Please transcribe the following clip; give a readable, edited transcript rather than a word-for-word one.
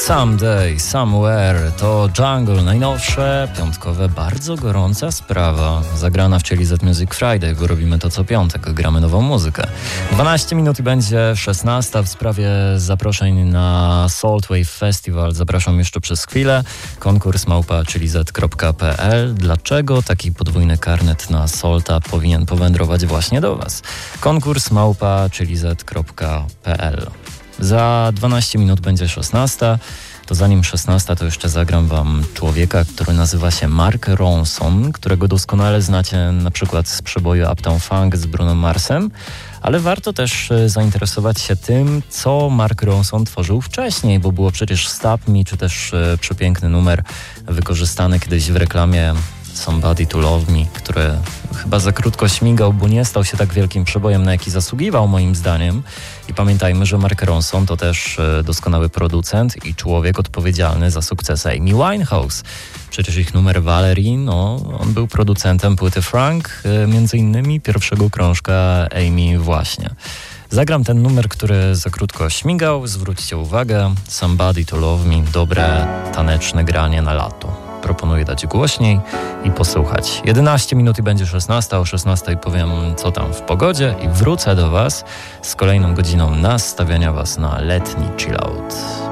Someday, Somewhere to Jungle, najnowsze, piątkowe, bardzo gorąca sprawa, zagrana w Chili Z Music Friday, bo robimy to co piątek, gramy nową muzykę. 12 minut i będzie 16. W sprawie zaproszeń na Saltwave Festival zapraszam jeszcze przez chwilę. Konkurs @chiliz.pl. Dlaczego taki podwójny karnet na Salta powinien powędrować właśnie do Was? Konkurs @chiliz.pl. Za 12 minut będzie 16. To zanim 16, to jeszcze zagram Wam człowieka, który nazywa się Mark Ronson, którego doskonale znacie na przykład z przeboju Uptown Funk z Bruno Marsem, ale warto też zainteresować się tym, co Mark Ronson tworzył wcześniej, bo było przecież Stop Me, czy też przepiękny numer wykorzystany kiedyś w reklamie Somebody to Love Me, który chyba za krótko śmigał, bo nie stał się tak wielkim przebojem, na jaki zasługiwał moim zdaniem. I pamiętajmy, że Mark Ronson to też doskonały producent i człowiek odpowiedzialny za sukces Amy Winehouse. Przecież ich numer Valerie, on był producentem płyty Frank, między innymi pierwszego krążka Amy właśnie. Zagram ten numer, który za krótko śmigał, zwróćcie uwagę, Somebody to Love Me, dobre, taneczne granie na lato. Proponuję dać głośniej i posłuchać. 11 minut i będzie 16. O 16 powiem, co tam w pogodzie i wrócę do Was z kolejną godziną nastawiania Was na letni chillout.